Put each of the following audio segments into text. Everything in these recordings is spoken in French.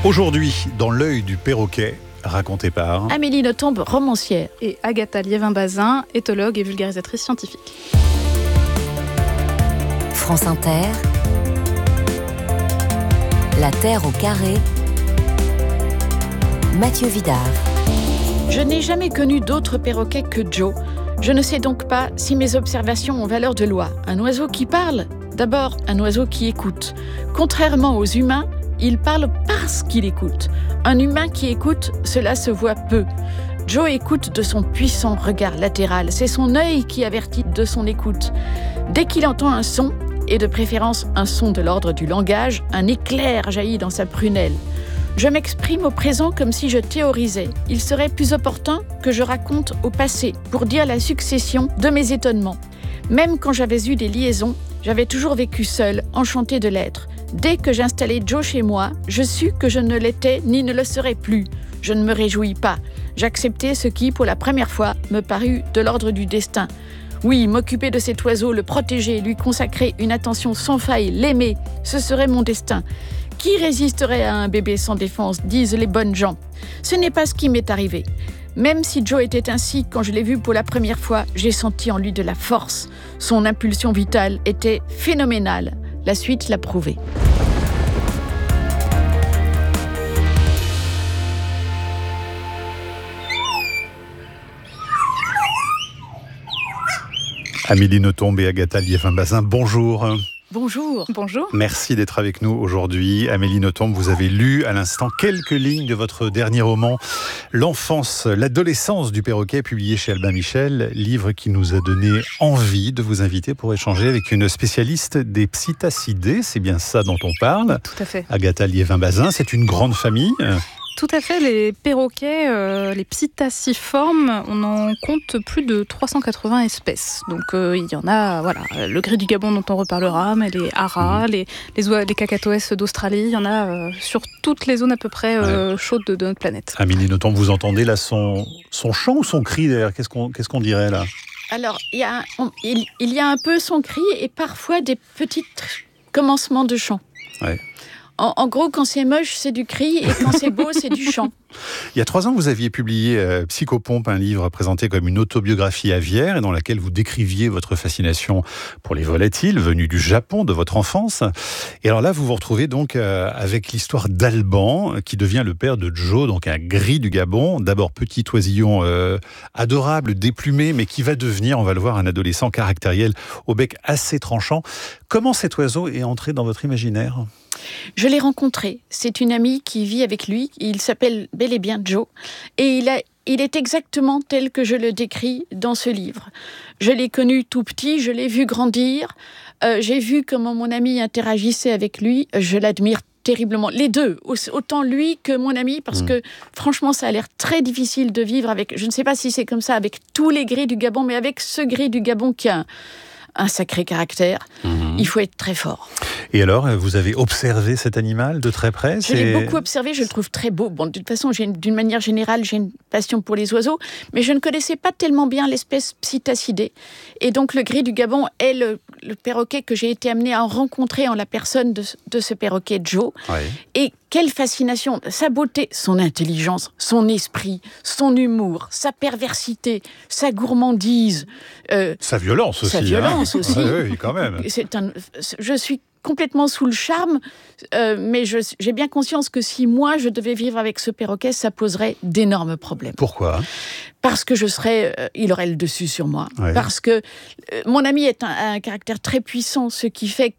Aujourd'hui, dans l'œil du perroquet, raconté par Amélie Nothomb, romancière. Et Agatha Liévin-Bazin, éthologue et vulgarisatrice scientifique. France Inter, La Terre au carré, Mathieu Vidard. Je n'ai jamais connu d'autre perroquet que Joe. Je ne sais donc pas si mes observations ont valeur de loi. Un oiseau qui parle, d'abord un oiseau qui écoute. Contrairement aux humains, il parle parce qu'il écoute. Un humain qui écoute, cela se voit peu. Joe écoute de son puissant regard latéral. C'est son œil qui avertit de son écoute. Dès qu'il entend un son, et de préférence un son de l'ordre du langage, un éclair jaillit dans sa prunelle. Je m'exprime au présent comme si je théorisais. Il serait plus opportun que je raconte au passé pour dire la succession de mes étonnements. Même quand j'avais eu des liaisons, j'avais toujours vécu seule, enchantée de l'être. Dès que j'installais Joe chez moi, je sus que je ne l'étais ni ne le serais plus. Je ne me réjouis pas. J'acceptais ce qui, pour la première fois, me parut de l'ordre du destin. Oui, m'occuper de cet oiseau, le protéger, lui consacrer une attention sans faille, l'aimer, ce serait mon destin. Qui résisterait à un bébé sans défense, disent les bonnes gens. Ce n'est pas ce qui m'est arrivé. Même si Joe était ainsi, quand je l'ai vu pour la première fois, j'ai senti en lui de la force. Son impulsion vitale était phénoménale. La suite l'a prouvé. Amélie Nothomb et Agatha Liévin-Bazin. Bonjour. Bonjour. Bonjour. Merci d'être avec nous aujourd'hui. Amélie Nothomb, vous avez lu à l'instant quelques lignes de votre dernier roman, L'enfance, l'adolescence du perroquet, publié chez Albin Michel, livre qui nous a donné envie de vous inviter pour échanger avec une spécialiste des psittacidés. C'est bien ça dont on parle. Tout à fait. Agatha Liévin-Bazin, c'est une grande famille. Tout à fait, les perroquets, les psittaciformes, on en compte plus de 380 espèces. Donc il y en a, voilà, le gris du Gabon dont on reparlera, mais les haras, les cacatoès d'Australie, il y en a sur toutes les zones à peu près chaudes de notre planète. Amélie Nothomb, vous entendez là son chant ou son cri d'ailleurs ? Qu'est-ce qu'on dirait là ? Alors, il y a un peu son cri et parfois des petits commencements de chant. Ouais. En gros, quand c'est moche, c'est du cri, et quand c'est beau, c'est du chant. Il y a 3 ans, vous aviez publié Psychopompe, un livre présenté comme une autobiographie aviaire et dans laquelle vous décriviez votre fascination pour les volatiles venus du Japon, de votre enfance. Et alors là, vous vous retrouvez donc avec l'histoire d'Alban, qui devient le père de Joe, donc un gris du Gabon. D'abord petit oisillon adorable, déplumé, mais qui va devenir, on va le voir, un adolescent caractériel au bec assez tranchant. Comment cet oiseau est entré dans votre imaginaire ? Je l'ai rencontré. C'est une amie qui vit avec lui. Il s'appelle bel et bien Joe. Et il est exactement tel que je le décris dans ce livre. Je l'ai connu tout petit, je l'ai vu grandir. J'ai vu comment mon ami interagissait avec lui. Je l'admire terriblement. Les deux, autant lui que mon ami, parce que franchement, ça a l'air très difficile de vivre avec, je ne sais pas si c'est comme ça avec tous les gris du Gabon, mais avec ce gris du Gabon qui a un sacré caractère. Il faut être très fort. Et alors, vous avez observé cet animal de très près ? Je l'ai beaucoup observé, je le trouve très beau. Bon, de toute façon, d'une manière générale, j'ai une passion pour les oiseaux, mais je ne connaissais pas tellement bien l'espèce Psittacidés. Et donc, le gris du Gabon est le perroquet que j'ai été amenée à rencontrer en la personne de ce perroquet Joe. Ouais. Et quelle fascination, sa beauté, son intelligence, son esprit, son humour, sa perversité, sa gourmandise. Sa violence aussi. Sa violance aussi. Oui, quand même. Je suis complètement sous le charme, mais j'ai bien conscience que si moi je devais vivre avec ce perroquet, ça poserait d'énormes problèmes. Pourquoi ? Parce que il aurait le dessus sur moi. Ouais. Parce que mon ami est un caractère très puissant, ce qui fait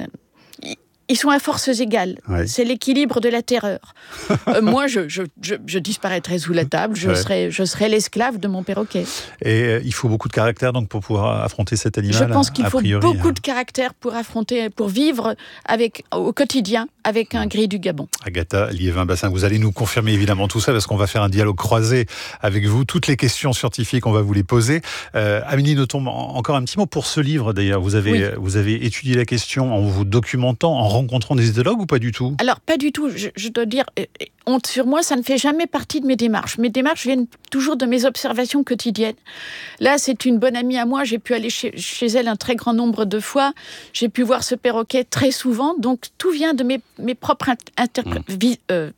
ils sont à forces égales. Ouais. C'est l'équilibre de la terreur. Moi, je disparaîtrais sous la table. Je serais l'esclave de mon perroquet. Et il faut beaucoup de caractère donc pour pouvoir affronter cet animal. Je pense qu'il faut beaucoup de caractère pour vivre au quotidien avec un gris du Gabon. Agatha Liévin-Bazin, vous allez nous confirmer évidemment tout ça parce qu'on va faire un dialogue croisé avec vous. Toutes les questions scientifiques, on va vous les poser. Amélie Nothomb, encore un petit mot pour ce livre d'ailleurs. Vous avez étudié la question en vous documentant, en rencontrant des éthologues ou pas du tout ? Alors, pas du tout. Je dois dire, honte sur moi, ça ne fait jamais partie de mes démarches. Mes démarches viennent toujours de mes observations quotidiennes. Là, c'est une bonne amie à moi. J'ai pu aller chez elle un très grand nombre de fois. J'ai pu voir ce perroquet très souvent. Donc, tout vient de mes propres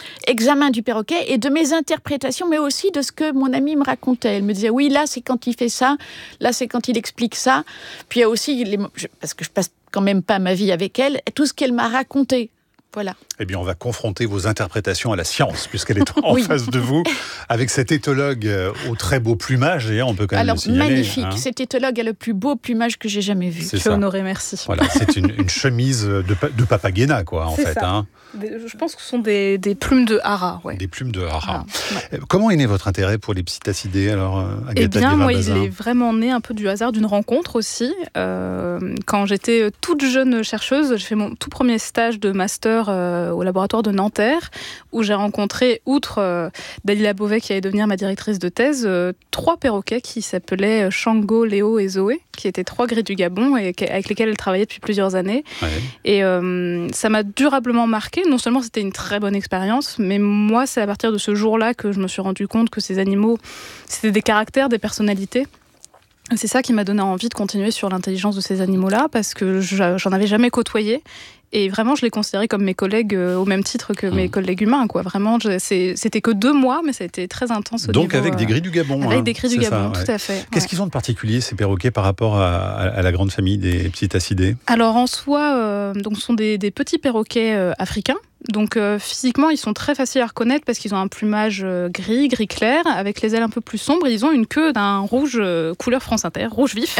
examen du perroquet et de mes interprétations, mais aussi de ce que mon amie me racontait. Elle me disait, oui, là, c'est quand il fait ça, là, c'est quand il explique ça. Puis il y a aussi, parce que je passe quand même pas ma vie avec elle, tout ce qu'elle m'a raconté. Voilà. Eh bien, on va confronter vos interprétations à la science, puisqu'elle est en face de vous, avec cet éthologue au très beau plumage, et on peut quand même le signaler. Magnifique. Cet éthologue a le plus beau plumage que j'ai jamais vu. Je suis honorée, merci. Voilà, c'est une chemise de Papagena, quoi, en fait. Je pense que ce sont des plumes de hara. Ouais. Des plumes de hara. Ouais. Comment est né votre intérêt pour les psittacidés, alors, Agatha Liévin-Bazin ? Moi, il est vraiment né un peu du hasard d'une rencontre aussi. Quand j'étais toute jeune chercheuse, j'ai fait mon tout premier stage de master au laboratoire de Nanterre, où j'ai rencontré, outre Dalila Beauvais, qui allait devenir ma directrice de thèse, 3 perroquets qui s'appelaient Shango, Léo et Zoé, qui étaient 3 gris du Gabon et avec lesquels elle travaillait depuis plusieurs années. Ouais. Et ça m'a durablement marqué. Non seulement c'était une très bonne expérience, mais moi, c'est à partir de ce jour-là que je me suis rendu compte que ces animaux, c'était des caractères, des personnalités. C'est ça qui m'a donné envie de continuer sur l'intelligence de ces animaux-là, parce que j'en avais jamais côtoyé. Et vraiment, je les considérais comme mes collègues au même titre que mes collègues humains, quoi. Vraiment, c'était que 2 mois, mais ça a été très intense. Donc avec des gris du Gabon. Avec des gris du Gabon, tout à fait. Qu'est-ce qu'ils ont de particulier, ces perroquets, par rapport à la grande famille des psittacidés ? Alors en soi, donc, ce sont des petits perroquets africains. Donc physiquement, ils sont très faciles à reconnaître parce qu'ils ont un plumage gris clair, avec les ailes un peu plus sombres. Ils ont une queue d'un rouge couleur France Inter, rouge vif.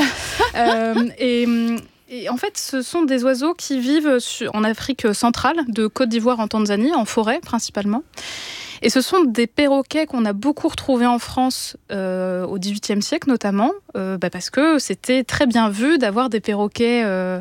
Et en fait, ce sont des oiseaux qui vivent en Afrique centrale, de Côte d'Ivoire en Tanzanie, en forêt principalement. Et ce sont des perroquets qu'on a beaucoup retrouvés en France au XVIIIe siècle notamment, parce que c'était très bien vu d'avoir des perroquets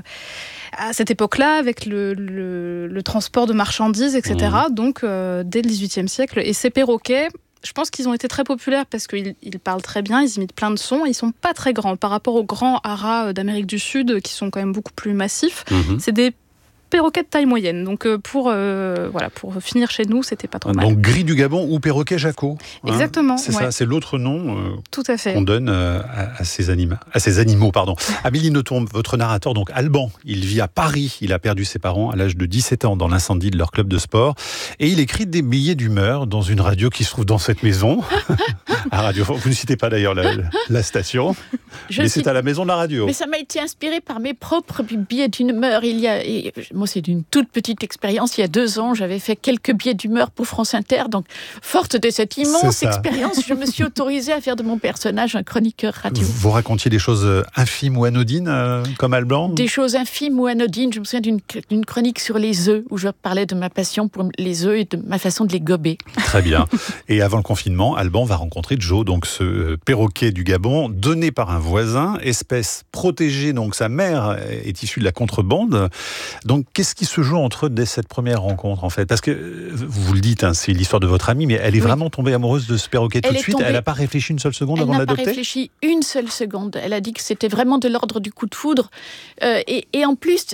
à cette époque-là, avec le transport de marchandises, etc. Donc, dès le XVIIIe siècle. Et ces perroquets, je pense qu'ils ont été très populaires parce qu'ils parlent très bien, ils imitent plein de sons, et ils sont pas très grands par rapport aux grands haras d'Amérique du Sud qui sont quand même beaucoup plus massifs. C'est des perroquet de taille moyenne. Donc pour finir chez nous, c'était pas trop mal. Donc gris du Gabon ou perroquet Jaco. Exactement. C'est ça, c'est l'autre nom tout à fait. qu'on donne à ces animaux. Amélie Nothomb, votre narrateur, donc Alban, il vit à Paris. Il a perdu ses parents à l'âge de 17 ans dans l'incendie de leur club de sport. Et il écrit des billets d'humeur dans une radio qui se trouve dans cette maison. À Radio. Vous ne citez pas d'ailleurs la station, mais c'est à la maison de la radio. Mais ça m'a été inspiré par mes propres billets d'humeur. Moi, c'est d'une toute petite expérience. Il y a 2 ans, j'avais fait quelques billets d'humeur pour France Inter. Donc, forte de cette immense expérience, je me suis autorisée à faire de mon personnage un chroniqueur radio. Vous racontiez des choses infimes ou anodines, comme Alban ? Des choses infimes ou anodines. Je me souviens d'une chronique sur les œufs, où je parlais de ma passion pour les œufs et de ma façon de les gober. Très bien. Et avant le confinement, Alban va rencontrer Joe, donc ce perroquet du Gabon, donné par un voisin, espèce protégée. Donc sa mère est issue de la contrebande. Donc qu'est-ce qui se joue entre eux dès cette première rencontre, en fait ? Parce que, vous le dites, c'est l'histoire de votre amie, mais elle est vraiment tombée amoureuse de ce perroquet tout de suite. Elle n'a pas réfléchi une seule seconde avant de l'adopter ? Elle n'a pas réfléchi une seule seconde. Elle a dit que c'était vraiment de l'ordre du coup de foudre. Et en plus,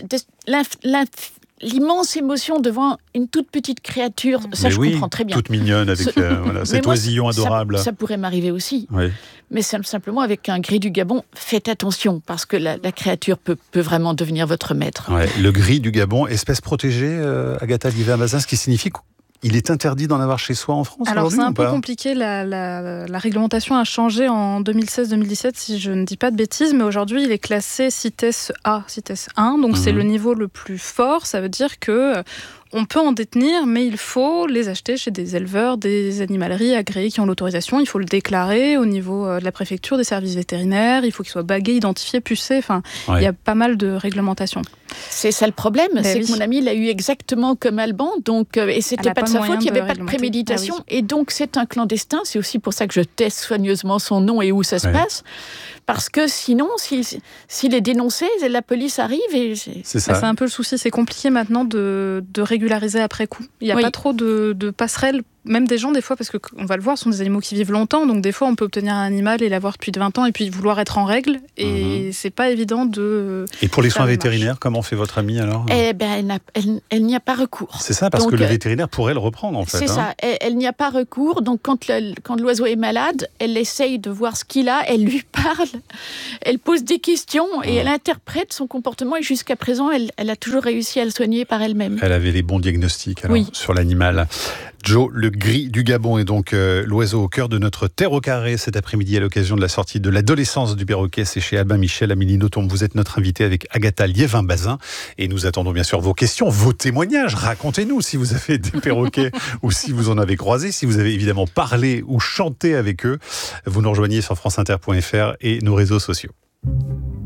l'immense émotion devant une toute petite créature, ça je comprends très bien. Toute mignonne, avec cet oisillon adorable. Ça pourrait m'arriver aussi. Oui. Mais simplement, avec un gris du Gabon, faites attention, parce que la créature peut vraiment devenir votre maître. Ouais, le gris du Gabon, espèce protégée, Agatha Liévin-Bazin, ce qui signifie qu'il est interdit d'en avoir chez soi en France. Alors c'est un peu compliqué, la réglementation a changé en 2016-2017, si je ne dis pas de bêtises, mais aujourd'hui il est classé CITES A, CITES 1, donc c'est le niveau le plus fort. Ça veut dire que on peut en détenir, mais il faut les acheter chez des éleveurs, des animaleries agréées qui ont l'autorisation. Il faut le déclarer au niveau de la préfecture, des services vétérinaires. Il faut qu'il soit bagué, identifié, pucé. Enfin, il y a pas mal de réglementations. C'est ça le problème, que mon ami l'a eu exactement comme Alban. Donc, et c'était pas de sa faute, il n'y avait pas de préméditation. Et donc, c'est un clandestin. C'est aussi pour ça que je teste soigneusement son nom et où ça se passe. Parce que sinon, s'il est dénoncé, la police arrive et... C'est ça. C'est un peu le souci. C'est compliqué maintenant de régulariser après coup. Il n'y a pas trop de passerelles, même des gens des fois, parce qu'on va le voir, ce sont des animaux qui vivent longtemps, donc des fois on peut obtenir un animal et l'avoir depuis 20 ans et puis vouloir être en règle, et c'est pas évident de... Et pour les soins vétérinaires, comment fait votre amie alors ? Eh bien, elle n'y a pas recours. C'est ça, parce que le vétérinaire pourrait le reprendre en fait. C'est ça, elle n'y a pas recours, donc quand l'oiseau est malade, elle essaye de voir ce qu'il a, elle lui parle, elle pose des questions et elle interprète son comportement, et jusqu'à présent, elle a toujours réussi à le soigner par elle-même. Elle avait les bons diagnostics alors, sur l'animal. Joe, le gris du Gabon est donc l'oiseau au cœur de notre terre au carré cet après-midi à l'occasion de la sortie de l'adolescence du perroquet. C'est chez Albin Michel. Amélie Nothomb, vous êtes notre invitée avec Agatha Liévin-Bazin et nous attendons bien sûr vos questions, vos témoignages. Racontez-nous si vous avez des perroquets ou si vous en avez croisé, si vous avez évidemment parlé ou chanté avec eux. Vous nous rejoignez sur franceinter.fr et nos réseaux sociaux.